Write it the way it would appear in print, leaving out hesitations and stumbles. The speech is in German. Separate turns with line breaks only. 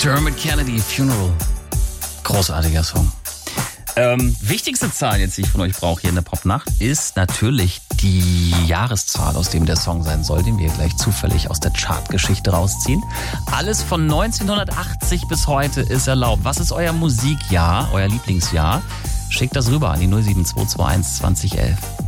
Dermot Kennedy, Funeral. Großartiger Song. Wichtigste Zahl jetzt, die ich von euch brauche hier in der Popnacht, ist natürlich die Jahreszahl, aus dem der Song sein soll, den wir gleich zufällig aus der Chartgeschichte rausziehen. Alles von 1980 bis heute ist erlaubt. Was ist euer Musikjahr, euer Lieblingsjahr? Schickt das rüber an die 07221 2011.